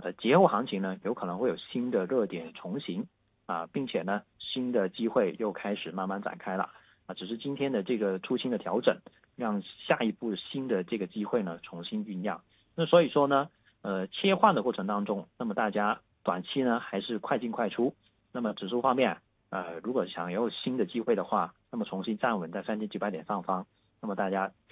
节后行情呢，有可能会有新的热点重行并且呢，新的机会又开始慢慢展开了只是今天的这个出清的调整，让下一步新的这个机会呢重新酝酿。那所以说呢，切换的过程当中，那么大家短期呢还是快进快出。那么指数方面，如果想有新的机会的话，那么重新站稳在3900点上方，那么大家